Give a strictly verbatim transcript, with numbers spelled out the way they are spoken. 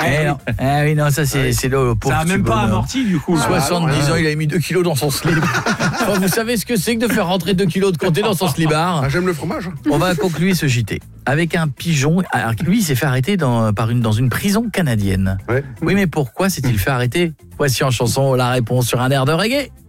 Eh, non. Eh oui, non, ça c'est Ouais. c'est le pauvre Ça a même petit pas bonheur. amorti du coup. soixante-dix Ah, ans, ouais. il a mis deux kilos dans son slip. Enfin, vous savez ce que c'est que de faire rentrer deux kilos de comté dans son slibard? Ah, j'aime le fromage. On va conclure ce J T avec un pigeon. Alors, lui, il s'est fait arrêter dans, par une, dans une prison canadienne. Ouais. Oui, mais pourquoi s'est-il fait arrêter? Voici en chanson la réponse sur un air de reggae.